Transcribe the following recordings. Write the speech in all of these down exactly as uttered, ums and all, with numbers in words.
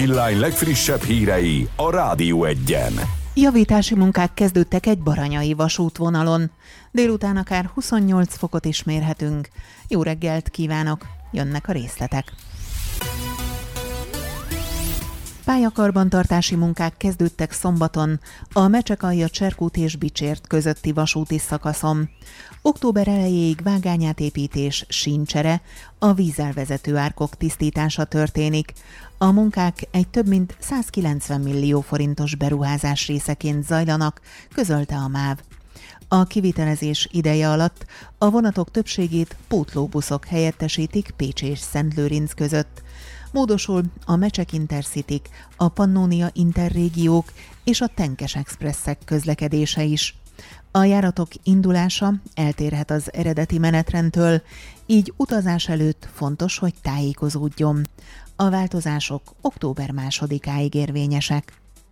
Villány legfrissebb hírei a Rádió Egyen. Javítási munkák kezdődtek egy baranyai vasútvonalon. Délután akár huszonnyolc fokot is mérhetünk. Jó reggelt kívánok! Jönnek a részletek. Pályakarbantartási munkák kezdődtek szombaton a Mecsekalja-Cserkút és Bicsért közötti vasúti szakaszon. Október elejéig vágányátépítés, síncsere, a vízzel vezető árkok tisztítása történik. A munkák egy több mint százkilencven millió forintos beruházás részeként zajlanak, közölte a MÁV. A kivitelezés ideje alatt a vonatok többségét pótlóbuszok helyettesítik Pécs és Szentlőrinc között. Módosul a Mecsek Intercityk, a Pannónia Interrégiók és a Tenkes Expresszek közlekedése is. A járatok indulása eltérhet az eredeti menetrendtől, így utazás előtt fontos, hogy tájékozódjon. A változások október másodikáig érvényesek.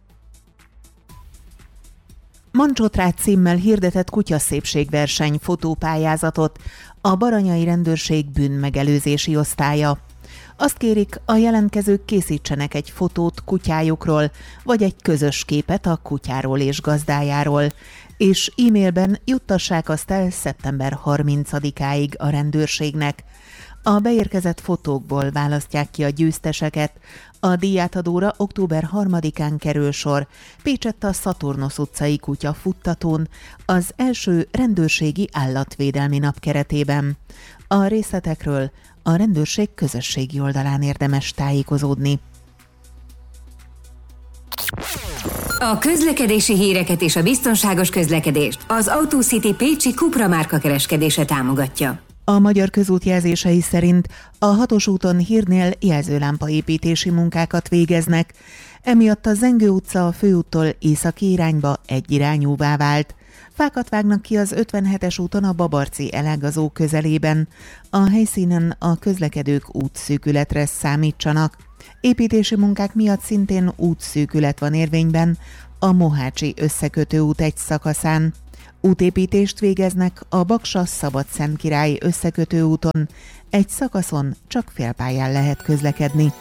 Mancsotrágy címmel hirdetett kutyaszépségverseny fotópályázatot a Baranyai Rendőrség bűnmegelőzési osztálya. Azt kérik, a jelentkezők készítsenek egy fotót kutyájukról, vagy egy közös képet a kutyáról és gazdájáról, és e-mailben juttassák azt el szeptember harmincadikáig a rendőrségnek. A beérkezett fotókból választják ki a győzteseket. A díjátadóra október harmadikán kerül sor Pécsett a Szaturnusz utcai kutya futtatón, az első rendőrségi állatvédelmi nap keretében. A részletekről a rendőrség közösségi oldalán érdemes tájékozódni. A közlekedési híreket és a biztonságos közlekedést az AutoCity pécsi Cupra márka kereskedése támogatja. A Magyar Közút jelzései szerint a hatos úton Hírnél jelzőlámpaépítési munkákat végeznek, emiatt a Zengő utca a főúttól északi irányba egyirányúvá vált. Fákat vágnak ki az ötvenhetes úton a Babarci elágazó közelében. A helyszínen a közlekedők útszűkületre számítsanak. Építési munkák miatt szintén útszűkület van érvényben a Mohácsi összekötő út egy szakaszán. Útépítést végeznek a Baksa-Szabadszentkirály összekötő úton, egy szakaszon csak félpályán lehet közlekedni.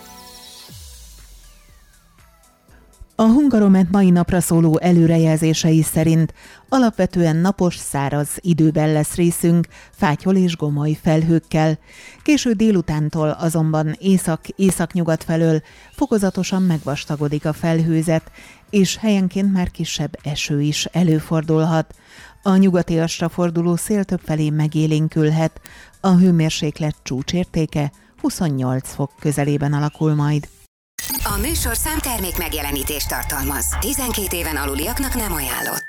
A Hungaromet mai napra szóló előrejelzései szerint alapvetően napos, száraz időben lesz részünk, fátyol és gomoly felhőkkel. Késő délutántól azonban észak-északnyugat felől fokozatosan megvastagodik a felhőzet, és helyenként már kisebb eső is előfordulhat. A nyugatiasra forduló szél többfelé megélénkülhet, a hőmérséklet csúcsértéke huszonnyolc fok közelében alakul majd. A műsorszám termék megjelenítést tartalmaz. tizenkét éven aluliaknak nem ajánlott.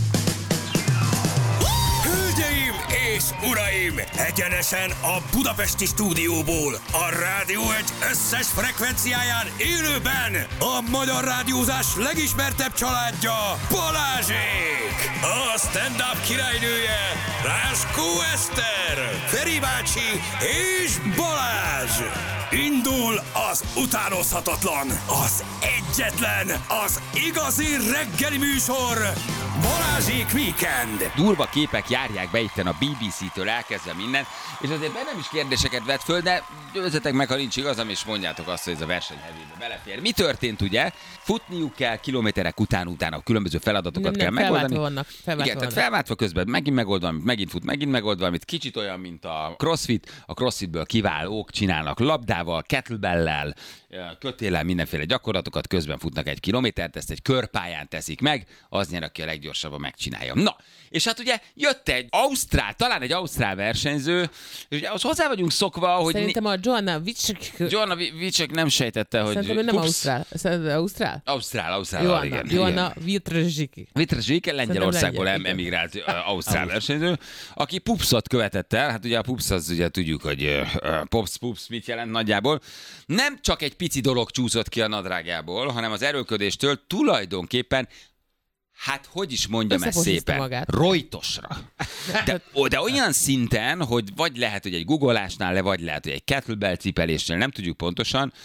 Hölgyeim és uraim! Egyenesen a budapesti stúdióból, a Rádió Egy összes frekvenciáján élőben a magyar rádiózás legismertebb családja, Balázsék! A stand-up királynője, Ráskó Eszter, Feri bácsi és Balázs! Indul az utánozhatatlan, az egyetlen, az igazi reggeli műsor, Balázsék Weekend! Durva képek járják be itten a bé bé cé-től elkezdve minden, és azért bennem is kérdéseket vett föl, de győzzetek meg, ha nincs igazam, és mondjátok azt, hogy ez a verseny hevébe belefér. Mi történt, ugye? Futniuk kell kilométerek után, utána különböző feladatokat nem, kell nem, megoldani. Vannak, felváltva Igen, tehát felváltva közben megint megold valamit, megint fut, megint megold valamit, kicsit olyan, mint a crossfit. A crossfitből kiválók csinálnak labdával, kettlebell-lel, kötéllel, mindenféle gyakorlatokat, közben futnak egy kilométert, ezt egy körpályán teszik meg, az nyer, aki a leggyorsabban megcsinálja. Na, és hát ugye jött egy ausztrál, talán egy ausztrál versenyző, és ugye ahhoz hozzá vagyunk szokva, hogy... Szerintem a Joanna Vicek... Joanna Vicek nem sejtette, hogy... Szerintem ő nem ausztrál. Szerintem ausztrál? Ausztrál, ausztrál, Joanna, igen. Joanna Vitrezsiki. Vitrezsiki, Lengyelországból em- emigrált uh, ausztrál versenyző, aki pupszot követett el, hát ugye a pups az ugye tudjuk, hogy uh, pups, pups mit jelent nagyjából. Nem csak egy pici dolog csúszott ki a nadrágjából, hanem az erőlködéstől tulajdonképpen, hát hogy is mondjam ezt szépen, magát. Rojtosra. De, de olyan szinten, hogy vagy lehet, hogy egy googolásnál le, vagy lehet, hogy egy kettlebell cipelésnél, nem tudjuk pontosan,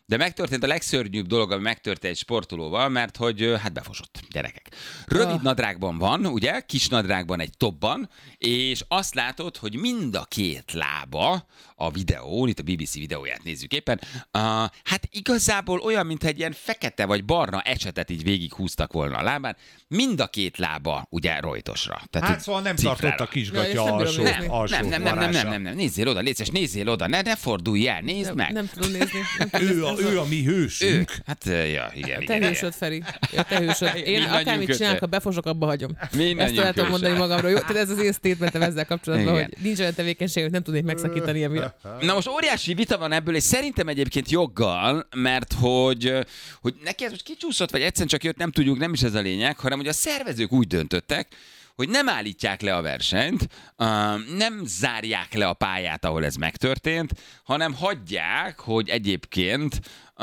De megtörtént a legszörnyűbb dolog, ami megtörtént egy sportolóval, mert hogy hát befosott, gyerekek. Rövid nadrágban van, ugye, kis nadrágban egy topban, és azt látod, hogy mind a két lába a videón, itt a bé bé cé videóját nézzük éppen, uh, hát igazából olyan, mintha egy ilyen fekete vagy barna ecsetet így végighúztak volna a lábán, mind a két lába ugye rojtosra. Tehát, hát szóval nem cifrára. tartott a kisgatya Ja, alsó, nem, alsó nem, nem, nem, nem, nem, nem, nem, nézzél oda, légy szíves, nézzél oda, ne, ne fordulj el, nézd Nem, meg. nem tudom nézni. Nem tudom Ő a, ő a mi hősünk. Ő, hát ja, igen, Te igen, igen. hősöd, Feri. Ja, te hősöd. Én Mindannyiunk akármit köze. csinálok, ha befosok, abba hagyom. Mindannyiunk Ezt el tudom köze. mondani magamról. Jó, tehát ez az én statementem ezzel kapcsolatban, Igen. hogy nincs olyan tevékenység, hogy nem tudnék megszakítani emiatt. Na most óriási vita van ebből, és szerintem egyébként joggal, mert hogy, hogy neki ez most kicsúszott, vagy egyszerűen csak jött, nem tudjuk, nem is ez a lényeg, hanem hogy a szervezők úgy döntöttek, hogy nem állítják le a versenyt, nem zárják le a pályát, ahol ez megtörtént, hanem hagyják, hogy egyébként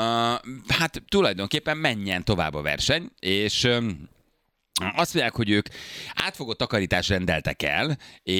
hát tulajdonképpen menjen tovább a verseny, és azt mondják, hogy ők átfogó takarítást rendeltek el,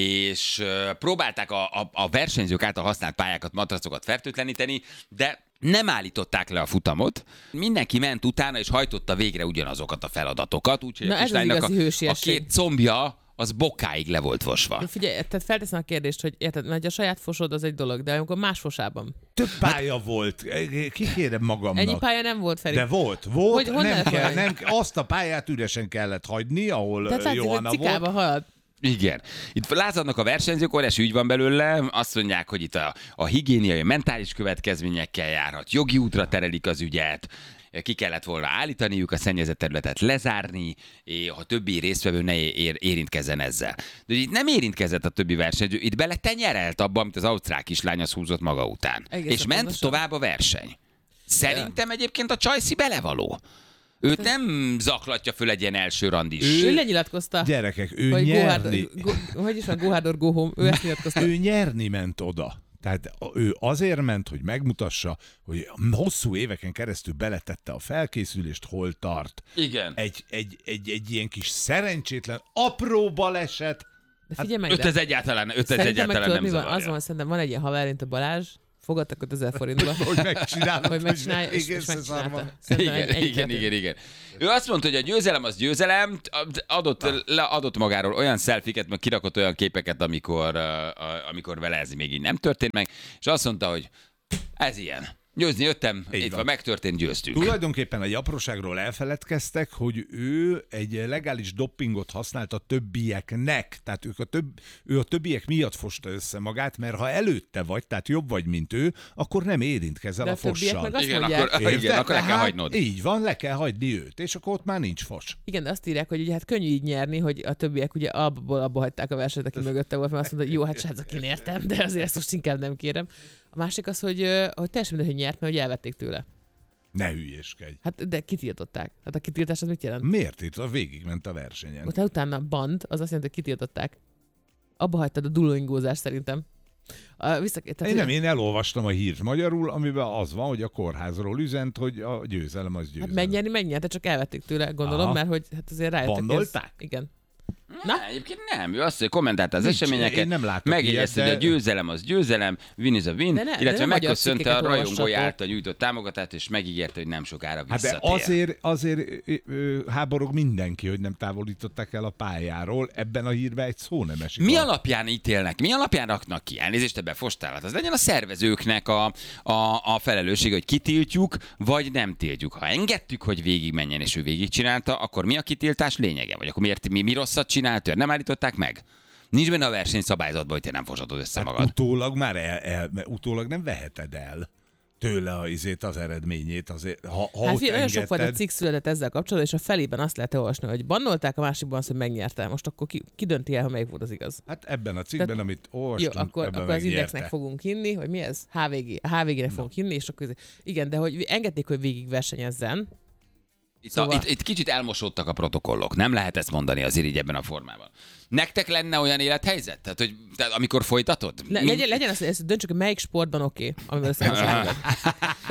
és próbálták a, a, a versenyzők által használt pályákat, matracokat fertőtleníteni, de nem állították le a futamot. Mindenki ment utána, és hajtotta végre ugyanazokat a feladatokat, úgyhogy Na, a ez az kislánynak igazi a, a hősiesség. két combja az bokáig le volt fosva. De figyelj, tehát felteszem a kérdést, hogy érted, mert a saját fosod az egy dolog, de amikor más fosában. Több pálya volt. Kikérem magamnak. Ennyi pálya nem volt, Feri. De volt, volt, Hogy- honnan nem kell, lehet nem, azt a pályát üresen kellett hagyni, ahol Tehát látszik, hogy Johanna cikába volt. halad. Igen. Itt lázadnak a versenyzők, óriási ügy van belőle, azt mondják, hogy itt a, a higiéniai, mentális következményekkel járhat, jogi útra terelik az ügyet, ki kellett volna állítaniuk, a szennyezett területet lezárni, és a többi résztvevő ne ér, érintkezzen ezzel. De itt nem érintkezett a többi versenyző, itt bele tenyerelt abba, amit az ausztrál kislány az húzott maga után. Egészen és ment pontosan. tovább a verseny. Szerintem egyébként a Csajci belevaló. Őt nem zaklatja föl egy ilyen első randis. Ő lenyilatkozta. Gyerekek, ő Hogy nyerni, Go hard, go, hogy is van, go hard or go home. Ő ezt nyilatkozta. ő nyerni ment oda. Tehát ő azért ment, hogy megmutassa, hogy hosszú éveken keresztül beletette a felkészülést, hol tart. Igen. Egy, egy, egy, egy ilyen kis szerencsétlen, apró baleset. De figyelj meg, Öt de ez egyáltalán, öt ez szerintem meg egyáltalán tudod, nem mi van? Az zavarja. van, szerintem van egy ilyen haver, mint a Balázs, fogadtak ötezer forintba. Hogy megcsinálod, Hogy megcsinálja, és, még és megcsinálta. összeszarva. Szerintem Igen, egy- egy- igen, egy- igen, igen. Ő azt mondta, hogy a győzelem az győzelem, adott, le, adott magáról olyan szelfiket, meg kirakott olyan képeket, amikor, uh, uh, amikor vele ez még így nem történt meg, és azt mondta, hogy ez ilyen. Győzni jöttem, Így itt van. van, megtörtént, győztünk. Tulajdonképpen egy apróságról elfeledkeztek, hogy ő egy legális doppingot használt a többieknek. Tehát ők a több, ő a többiek miatt fosta össze magát, mert ha előtte vagy, tehát jobb vagy, mint ő, akkor nem érintkezel De a a többiek fossal. meg azt Igen, mondják, akkor, igen, Érted? akkor le kell Tehát hagynod. Így van, le kell hagyni őt, és akkor ott már nincs fos. igen, de azt írják, hogy ugye hát könnyű így nyerni, hogy a többiek ugye abból abba hagyták a versenyt, aki mögötte volt, mert azt mondta, hogy jó, hát srácok, én értem, de azért ezt most inkább nem kérem. A másik az, hogy, ö, hogy teljesen mindegy, hogy nyert, mert hogy elvették tőle. Ne hülyéskedj. Hát Hát de kitiltották. Hát a kitiltás az mit jelent? miért itt a végigment a versenyen? Utána, utána band, az azt jelenti, hogy kitiltották. Abba hagytad a dullóingózást szerintem. A, vissza, tehát, Én nem, én elolvastam a hírt magyarul, amiben az van, hogy a kórházról üzent, hogy a győzelem az győzelem. Hát megnyerni, megnyerte, csak elvették tőle, gondolom, Aha. mert hogy hát azért rájöttek. hogy ez- Bandolták? Igen. Na? Egyébként nem, ő azt, hogy kommentálta az Nincs, eseményeket, én nem látok megjegyezte, ilyet, hogy a de- győzelem az győzelem, win is a win, De ne- de illetve nem magyar megköszönte a cikkeket rajongói olvassatok. által nyújtott támogatást, és megígérte, hogy nem sokára Hát visszatér. de azért, azért ö, ö, háborog mindenki, hogy nem távolították el a pályáról. Ebben a hírben egy szó nem esik. Mi a- alapján ítélnek, mi alapján raknak ki? Elnézést, te befostál. Hát az legyen a szervezőknek a, a, a felelősség, hogy kitiltjuk, vagy nem tiltjuk. Ha engedtük, hogy végigmenjen, és ő végigcsinálta, akkor mi a kitiltás lényege? Vagy akkor miért, mi, mi rosszat csinált, ő nem állították meg? Nincs benne a versenyszabályzatban, hogy te nem fosatod össze Hát magad. utólag már el, el, utólag nem veheted el tőle a, izét, az eredményét. Azért, ha, ha Hát ott figyelj, nagyon sok fajta engedted, cikk született ezzel kapcsolatban, és a felében azt lehet olvasni, hogy bannolták, a másikban azt, hogy megnyerte. Most akkor ki, ki dönti el, ha melyik volt az igaz? Hát ebben a cikkben, Tehát- amit Jó, olvastunk, akkor, ebben akkor az megnyerte. indexnek fogunk hinni, hogy mi ez? há vé gé. A há vé gének fogunk hinni, és akkor ez- igen, de hogy engedték, hogy végig versenyezzen. Itt, Szóval- a, itt, itt kicsit elmosódtak a protokollok. Nem lehet ezt mondani azért így ebben a formában. Nektek lenne olyan élethelyzet? Tehát, hogy tehát amikor folytatod? Le, Mind- legyen, legyen az, hogy ezt döntsük, hogy melyik sportban oké, okay, amivel összehasonlítod.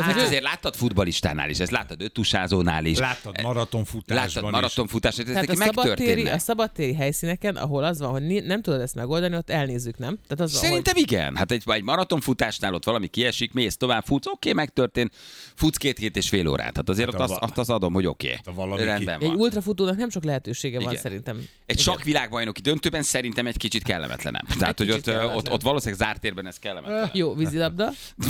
Hát azért láttad futballistánál is, ezt láttad öttusázónál is. Láttad maratonfutásban Láttad maratonfutásban, ez Tehát neki a szabadtéri, megtörténne. a szabadtéri helyszíneken, ahol az van, hogy ni- nem tudod ezt megoldani, ott elnézzük, nem? Tehát az van, Szerintem igen. Hát egy, egy maratonfutásnál ott valami kiesik, mész tovább, futsz, oké, okay, megtörtént, futsz két-két és fél órát. Hát azért Hát ott a azt, va- azt az adom, hogy oké, a valami okay, rendben hogy egy van. ultrafutónak nem sok lehetősége van Igen. szerintem. Egy Igen. sakkvilágbajnoki döntőben szerintem egy kicsit kellemetlenebb. Tehát, hogy kicsit ott, kellemetlen. ott, ott valószínűleg zárt térben ez kellemetlen. Jó, vízilabda.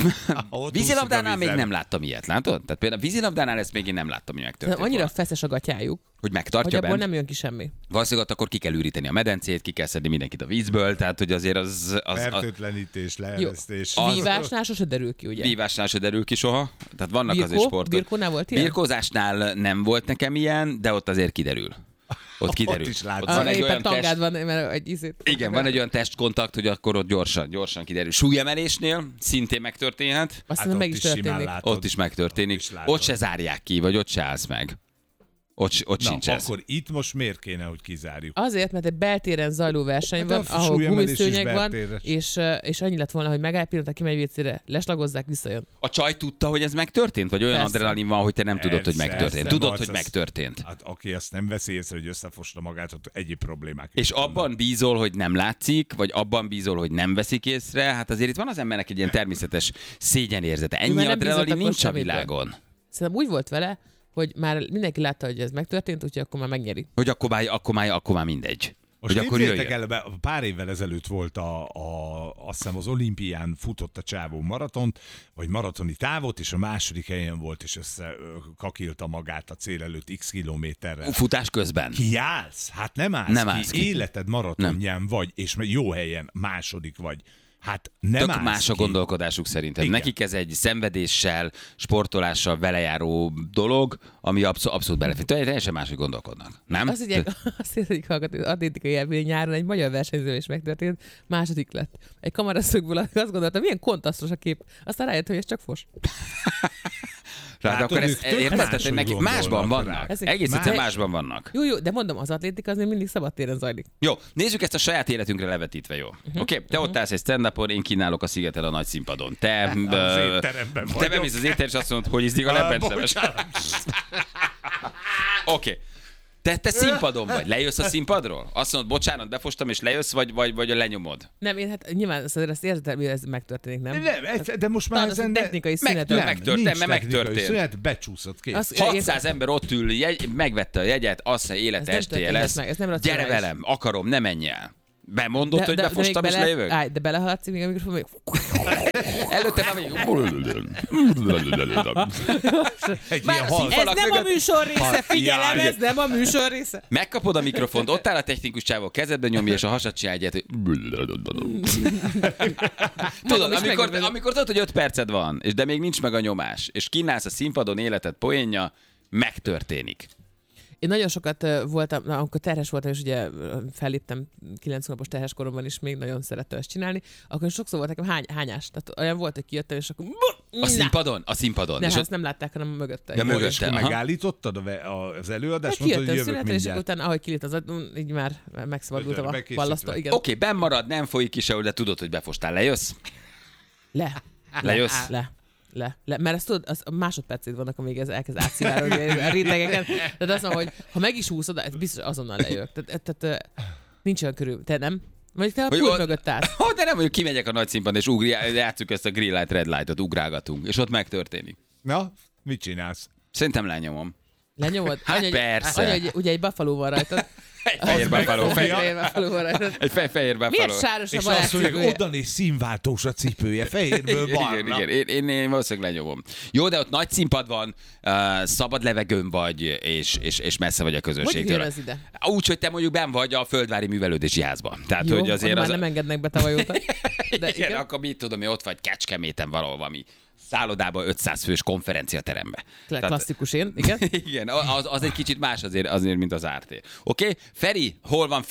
Ott Vízilabdánál úszik a még vízen. nem láttam ilyet, látod? Tehát például vízilabdánál ezt még én nem láttam, hogy megtörtént. Annyira volna. feszes a gatyájuk, Hogy hogy megtartja abból bent. nem jön ki semmi. Valószínűleg ott akkor ki kell üríteni a medencét, ki kell szedni mindenkit a vízből, tehát hogy azért az... az, az Fertőtlenítés, leeresztés. Az- Vívásnál sose derül ki, ugye? vívásnál se derül ki soha. Tehát vannak azért Birkó? sportok. Birkónál volt ilyen? Birkózásnál nem volt nekem ilyen, de ott azért kiderül. Ott kiderül. Ott is látszik. van Ah, egy éppen olyan tangád test... van, mert egy izét. Igen, van egy olyan testkontakt, hogy akkor ott gyorsan, gyorsan kiderül. Súlyemelésnél szintén megtörténhet. Azt Hát mondom, meg ott is is simán történik. látod. Ott is megtörténik. Ott is látod. Ott se zárják ki, vagy ott se állsz meg. Ott, s- ott Na, sincs ez. akkor itt most miért kéne, hogy kizárjuk? Azért, mert egy beltéren zajló verseny Hát van, a ahol súlyemelés is gumiszőnyeg van, beltéres. és, uh, és annyi lett volna, hogy megáll pillanat, kimegy vécére, leslagozzák, visszajön. A csaj tudta, hogy ez megtörtént? Vagy olyan Persze. adrenalin van, hogy te nem tudod, hogy Persze, megtörtént? persze, Tudod, Marc, hogy az- megtörtént. Hát aki azt nem veszi észre, hogy összefosta magát, ott egyéb problémák. És is vannak. abban bízol, hogy nem látszik, vagy abban bízol, hogy nem veszik észre, hát azért itt van az embernek egy ilyen természetes szégyenérzete. Ő Ennyi már nem bízott adrenalin akkor nincs a semmiből. világon. Szerintem úgy volt vele, hogy már mindenki látta, hogy ez megtörtént, úgyhogy akkor már megnyeri. Hogy akkor már, akkor már, akkor már mindegy. Most hogy akkor képzeljétek jöjjön. el, be- pár évvel ezelőtt volt a, a, azt hiszem az olimpián futott a csávó maratont, vagy maratoni távot, és a második helyen volt, és össze ö, kakilta magát a cél előtt x kilométerrel. Futás közben. Kiállsz? Hát nem állsz Nem ki. állsz ki. Életed maratonján vagy, és jó helyen második vagy. Hát nem Tök állsz más a ki. gondolkodásuk szerintem. Igen. Nekik ez egy szenvedéssel, sportolással velejáró dolog, ami abszol- abszolút belefér. Teljesen máshogy gondolkodnak. Nem? Azt ugye, azt érzik hallgatni, az atlétikai élmény nyáron egy magyar versenyző is megtörtént, második lett. Egy kameraszögből azt gondolta, milyen kontrasztos a kép. Aztán rájött, hogy ez csak fos. Tehát Látod, akkor ők ezt tök érted, hogy máshogy nekik gondolnak másban rá. vannak. Ezek Egész más- egyszerűen másban vannak. Jó, jó, de mondom, az atlétika az még mindig szabadtéren zajlik. Jó, nézzük ezt a saját életünkre levetítve, jó? Uh-huh. Oké, okay, te ott állsz egy stand-upon, én kínálok a szigeten a nagy színpadon. Te, Az ö, étteremben te vagyok. bemész az étterem, és azt mondod, hogy izzik a Ah, lebencemes. bocsánat. Oké. Okay. Te, te színpadon vagy, lejössz a színpadról? Azt mondod, bocsánat, befostam, és lejössz, vagy, vagy, vagy lenyomod? Nem, én hát nyilván ezt, ezt érzed, hogy ez megtörténik, nem? Nem, ez- de most már Talán az ezen... egy technikai Meg- szünet. nem, van. megtörtént, nincs mert technikai megtörtént. Szünet, becsúszott, kész. Az- hatszáz ember ott ül, jegy, megvette a jegyet, azt mondja, élet Ez nem estéje történhet lesz. meg, ez nem Gyere racionális. velem, akarom, ne menj el. Bemondod, hogy még befostam, és bele- lejövök? Állj, de belehaladsz még a mikrofon, még... Előtte nem mondjuk. Egy Már ilyen a hal... színfal- Ez Falak nem a mögött- műsor része, figyelem, Ja, ez nem a műsor része. Megkapod a mikrofont, ott áll a technikus csávó, kezedbe nyomja, és a hasad csinálja egyet, hogy... Tudod, is amikor, megörvendem. amikor tudod, hogy öt perced van, és de még nincs meg a nyomás, és kínálsz a színpadon életed poénja, megtörténik. Én nagyon sokat ö, voltam, na, amikor terhes voltam, és ugye ö, felléptem kilenc hónapos terhes koromban is, még nagyon szerettem ezt csinálni, akkor sokszor volt nekem hány, hányás. Tehát olyan volt, hogy kijöttem, és akkor... A Na! színpadon? A színpadon. Nem, és azt ott, nem látták, hanem mögötte. Ja, Igen. mögötte. És akkor aha. megállítottad a ve- a- az előadást, Hát mondtad, hogy kijöttem jövök szünetre, és akkor mindjárt. utána, ahogy kilít az, ad- így már megszabadultam a Bekészítve. ballasztól. Igen. Oké, benn marad, nem folyik ki sehol, de tudod, hogy befostál. Lejössz? Le. Lejössz? Le. Le. Le. Mert ezt tudod, az a másodpercét vannak, amíg ez elkezd átszivárogni a rétegeken. Tehát azt mondom, hogy ha meg is úszod, ez biztos azonnal lejövök. Tehát, tehát ö, nincs olyan körül. Te nem? Vagy te a Hogy pult ott- mögött állsz. Ó, de nem, hogy kimegyek a nagy színpadon, és ugri, játsszuk ezt a green light, red light-ot, ugrálgatunk, és ott megtörténik. Na, mit csinálsz? Szerintem lenyomom. Lenyomod? Hát Anya, hogy- persze. Anya, hogy ugye egy buffalo van rajtad. Egy fehér buffalo, Egy fehér, fehér buffalo van rajtad. egy fe- fehér buffalo. Miért sáros a És azt mondják, barátszívője? oda néz színváltós a cipője, fehérből Igen, barna. igen, én, én, én valószínűleg lenyomom. Jó, de ott nagy színpad van, uh, szabad levegőn vagy, és, és, és messze vagy a Hogy közönségtől. jön ez ide? Úgy, hogy te mondjuk benn vagy a Földvári Művelődési Házban. Tehát, Jó, hogy azért már az... nem engednek be tavajóta. De igen, igen. akkor mit tudom, én ott vagy Kecskeméten valahol valami szállodában ötszáz fős konferenciaterembe. Kla- Klasszikus én, igen. Igen, az, az egy kicsit más azért, azért mint az á er té. Oké? Okay? Feri, hol van Feri?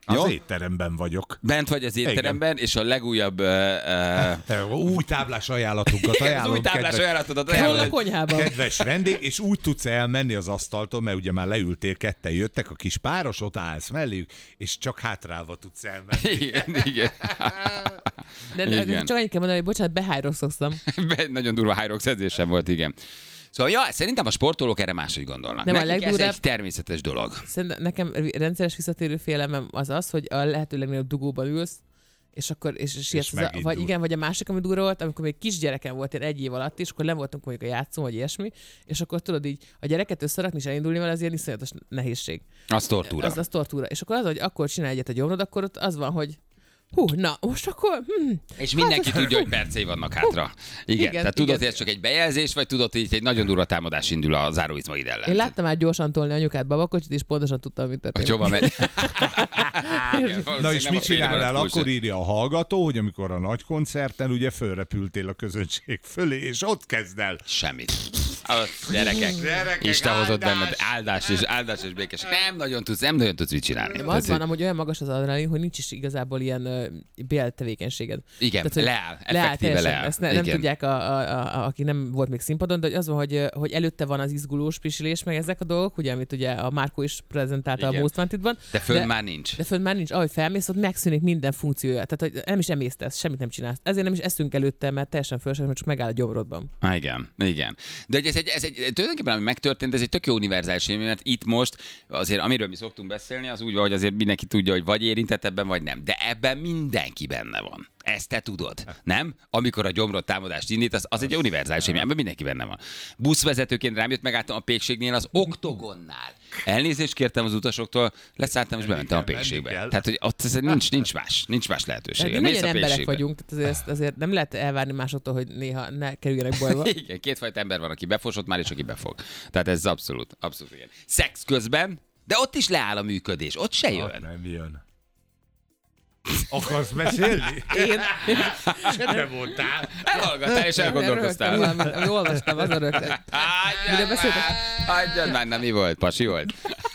Az Jó? étteremben vagyok. Bent vagy az étteremben, és a legújabb... Uh, uh, új táblás ajánlatunkat ajánlom. új táblás kedves, ajánlatodat Hol a ajánlom. konyhában? kedves vendég, és úgy tudsz elmenni az asztaltól, mert ugye már leültél, ketten jöttek, a kis páros, ott állsz melléjük, és csak hátrálva tudsz elmenni. Igen, igen. De, de Igen. csak annyit kell mondani, hogy bocsánat, behájrokszoztam. Be- Nagyon durva high-rock edzésem volt, igen. Szóval ja, szerintem a sportolók erre máshogy gondolnak. Nem, a Nekik ez legdurvább- egy természetes dolog. Szerintem nekem rendszeres visszatérő félelmem az az, hogy a lehető legnagyobb dugóban ülsz, és akkor és, és, és vagy megindul. igen, vagy a másik, ami durva volt, amikor még kisgyerekem volt, én egy év alatt is, akkor nem voltunk mondjuk a játszón, vagy ilyesmi, és akkor tudod így, a gyereket összerakni és elindulni vele, az ilyen iszonyatos nehézség. Az tortúra. Az, az tortúra. És akkor az, hogy akkor csinálj egyet a gyomrod, akkor ott az van, hogy hú, na, most akkor... Hm, És mindenki tudja, hogy percei vannak hátra. Igen, Igen, tehát tudod, igen. hogy ez csak egy bejelzés, vagy tudod, hogy itt egy nagyon durva támadás indul a záróizmaid ellen. én láttam már gyorsan tolni anyukát babakocsit, és pontosan tudtam, mit Hogy történik. hova megy. Igen, Na és nem mit a félre csinálnál? van Akkor írja a hallgató, hogy amikor a nagy koncerten ugye fölrepültél a közönség fölé, és ott kezd el. Semmit. A gyerekek. Gyerekek, Isten hozott áldás! benned áldás és áldás és békesség. Nem nagyon tudsz, nem nagyon tudsz mit csinálni. Nem, Tehát, az van, amúgy olyan magas az adrenalin, hogy nincs is igazából ilyen uh, béltevékenységed. Igen, hogy leáll, leáll effektíve teljesen. leáll. Ezt ne, nem Igen. tudják, a, a, a, aki nem volt még színpadon, de hogy az van, hogy, hogy előtte van az izgulós pisilés, meg ezek a dolgok, ugye, amit ugye a Márkó is prezentálta Igen. a Most Wanted-ban. De fönn már nincs. De fönn már nincs. Ahogy felmész, ott megszűnik minden funkciója. Tehát, hogy nem is emésztesz, semmit nem csinálsz. Ezért nem is eszünk előtte, mert teljesen fölösleges, mert csak megáll a gyomrodban. Há, igen, igen. De hogy ez egy, ez egy, tulajdonképpen ami megtörtént, ez egy tök jó univerzális élmény, mert itt most azért, amiről mi szoktunk beszélni, az úgy van, hogy azért mindenki tudja, hogy vagy érintett ebben, vagy nem. De ebben mindenki benne van. Ezt te tudod, nem? Amikor a gyomrod támadást indít, az, az egy univerzális élmény, ebben mindenki benne van. Buszvezetőként rám jött, megálltam a Pékségnél az Oktogonnál. Elnézést kértem az utasoktól, leszálltam és bementem a Pékségbe. Tehát, hogy ott ez nincs, nincs más, nincs más lehetőség. Tehát mi nagyon emberek vagyunk, tehát azért, ezt azért nem lehet elvárni másoktól, hogy néha ne kerüljenek bajba. Igen, kétfajta ember van, aki befosott már, és aki befog. Tehát ez abszolút, abszolút igen. Szex közben, de ott is leáll a működés, ott se Ott jön. nem jön. Akarsz beszélni? Én Te voltál. Elhallgattál és elgondolkoztál. rögtön valamit, amit olvastam, azon rögtön. Mire beszéltek? Hagyjad már, nem mi volt? Pasi volt?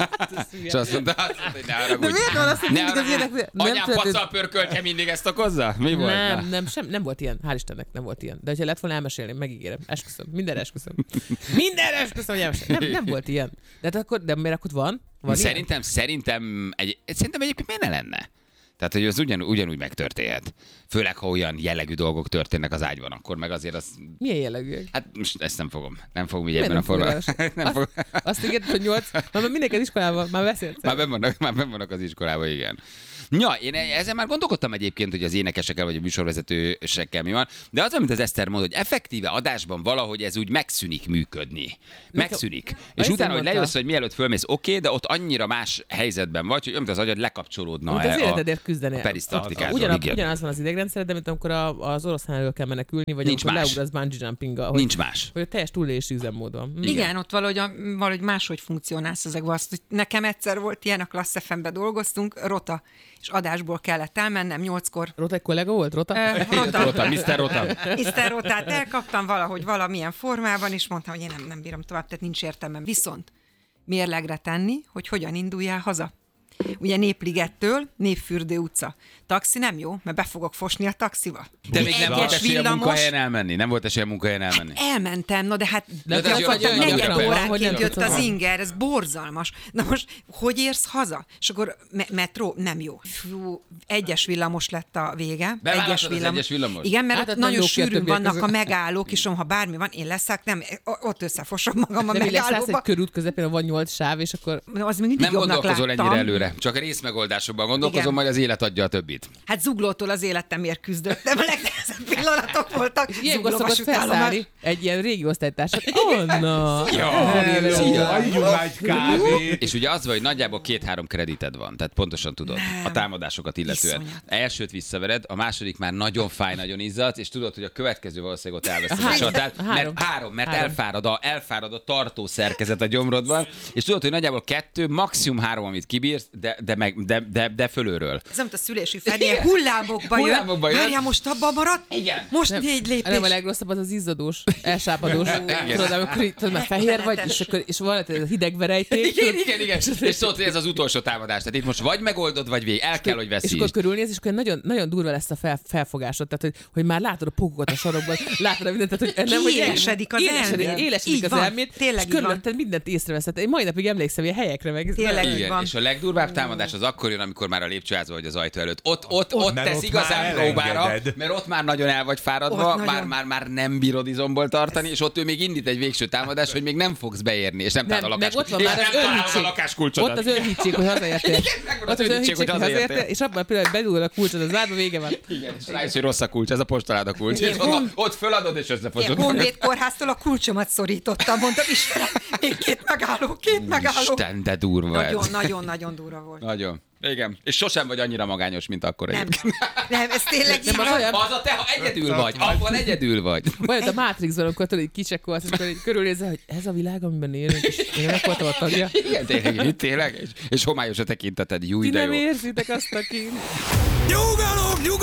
És azt mondta, azt mondta, hogy ne haragudj. De miért van az, hogy Ne mindig az haragudj. ilyenek... nem Anyám történt- pacal pörköltje mindig ezt okozza? Mi volt? Na. Nem, nem, sem, nem volt ilyen. Hál' Istennek nem volt ilyen. De hogyha lett volna, elmesélném, megígérem. Esküszöm. Mindenre esküszöm. Mindenre esküszöm, hogy elmesélem. Nem, nem volt ilyen. De, hát akkor, de miért akkor van? Van Szerintem, szerintem, egy, szerintem egyébként miért ne lenne? Tehát, hogy az ugyan, ugyanúgy megtörténhet. Főleg, ha olyan jellegű dolgok történnek az ágyban, akkor meg azért az... ilyen? Milyen jellegűek? Hát most ezt nem fogom. Nem fogom így Miért ebben a nem fogod formában. Nem Azt, fogom. azt ígérted, hogy nyolc. Már mindenki az iskolában, már beszélsz. Már benn vannak, már benn vannak az iskolában, igen. Ja, én ezen már gondolkodtam egyébként, hogy az énekesekkel vagy a műsorvezetősekkel mi van, de az, amit az Eszter mondott, hogy effektíve adásban valahogy ez úgy megszűnik működni. Megszűnik. És Eszter utána, hogy mondta. lejössz, hogy mielőtt fölmész, oké, okay, de ott annyira más helyzetben vagy, hogy amit az agyad lekapcsolódna Mint az a, életedért a küzdenél. perisztaltikától. Ugyanaz, Igen. ugyanaz van az idegrendszered, de mint amikor a, az oroszlán elől kell menekülni, vagy Nincs amikor más. leugrasz bungee jumpinggal. Hogy, Nincs más. Hogy a teljes túlélési üzemmód van. Hm. Igen, Igen ott valahogy, a, valahogy máshogy funkcionálsz ezekben. Azt, hogy nekem egyszer volt ilyen, a Klassz ef em-ben dolgoztunk, rota, és adásból kellett elmennem nyolckor. Rota egy kollega volt? Rota? Ö, Rota. Rota, miszter Rota. miszter Rotát elkaptam valahogy valamilyen formában, és mondtam, hogy én nem, nem bírom tovább, tehát nincs értelmem. Viszont mérlegre tenni, hogy hogyan induljál haza. Ugye Népligettől Népfürdő utca. Taxi nem jó, mert be fogok fosni a taxiba. De még nem Egyes volt esélye a villamos- munkahelyen elmenni? Nem volt esélye a munkahelyen elmenni? Elmentem, na de hát De ez jó, gyakorlatilag nagyon negyed gyakran van, hogy nem óránként jött tudsz az haza. inger, ez borzalmas. Na most, hogy érsz haza? És akkor me- metró, nem jó. Fú, egyes villamos lett a vége. Beválasztod az egyes villamos? Igen, mert Hát, hát, hát nem nagyon jó ki a sűrűn többiek vannak a között. megállók, és ha bármi van, én leszek, nem, ott összefosom magam a De mi lesz, állsz megállóba. egy körút közepén, van nyolc sáv, és akkor... Az még mindig Nem jobbnak gondolkozol láttam. ennyire előre, csak a részmegoldásokban gondolkozom, Igen. majd az élet adja a többit. Hát zuglótól az életemért küzdöttem, a legnehezebb pillanatok voltak. Ilyenkor Zugló szokott vasútállomás. felszállni egy ilyen régi osztálytársat. Anna! Szia! Adjunk már egy kávét. És ugye az van, hogy nagyjából két-három kredited van, tehát pontosan tudod a támadásokat illetően. Iszonyat. Elsőt visszavered, a második már nagyon fáj, nagyon izzadsz, és tudod, hogy a következő valószínűleg ott elveszed a Három. csatát, Három. mert három, mert Három. elfárad a, elfárad a tartó szerkezet a gyomrodban, és tudod, hogy nagyjából kettő, maximum három, amit kibírsz, de, de, meg, de, de, de fölülről. Ez nem a szülési fenél hullámokba jön. Hullámokba jön. Várjál, most abban maradt? Igen. Most Nem, négy lépés. Nem, a legrosszabb az az izzadós, elsápadós. Tudod, amikor tudod, már fehér vagy, és, akkor, és van ez a hideg verejték. Igen, igen, igen. És szóval ez az utolsó támadás. Tehát itt most vagy megoldod, vagy végig. El kell, hogy És veszítsd. akkor körülnéz, és akkor nagyon, nagyon durva lesz a fel, felfogásod. Tehát, hogy, hogy már látod a pókokat a sarokban, látod a mindent. Tehát, hogy nem, hogy Élesedik az élesedik, elméd. élesedik Így az van, elméd, tényleg és így van. körülötted mindent észreveszed. Én mai napig emlékszem ilyen helyekre meg. Tényleg. Igen, van. és a legdurvább támadás az akkor jön, amikor már a lépcsőházba vagy az ajtó előtt. Ott, ott, ott, mert tesz ott igazán már próbára, elengeded. mert ott már nagyon el vagy fáradva, Ott már, nagyon. már, már nem bírod izomból tartani, és ott ő még indít egy végső támadás, hogy még nem fogsz beérni, és nem, Nem, találod a meg ott van lakás- már és az nem találod a önhitség. lakáskulcsodat. Ott az önhitség, hogy hazaértél. Igen, megvan az Ott az önhitség, hogy hazaértél. és abban a pillanatban bedugod a kulcsot az zárba, vége van. Igen, és rájössz, hogy rossz a kulcs, ez a postaláda kulcs. És Én oda, hon- ott föladod, és Én összefosod. Honvéd kórháztól a kulcsomat szorítottam, mondtam, Istenem, még két megálló, két megálló. Isten, de durva ez. Nagyon, nagyon, nagyon durva volt. Nagyon. Igen. És sosem vagy annyira magányos, mint akkor Nem, egyébként. nem, ez tényleg Nem, így az van. olyan- Az a te, ha egyedül vagy, abban egyedül vagy. Olyan, a Matrixban, amikor tudod, hogy kicsekkolsz, amikor így körülnézel, hogy ez a világ, amiben élünk, és én meg voltam a tagja. Igen, tényleg, itt tényleg, és, és homályos a tekinteted, júj, Ti de nem jó. érzitek azt a kint. Nyugalom, nyugalom!